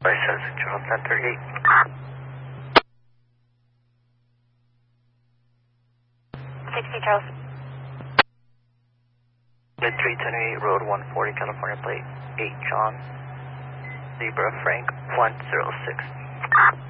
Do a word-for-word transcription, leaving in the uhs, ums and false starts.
License, Charles ten thirty-eight. sixty, Charles. Mid three ten eight, Road one forty, California plate eight, John. Zebra, Frank, one zero six.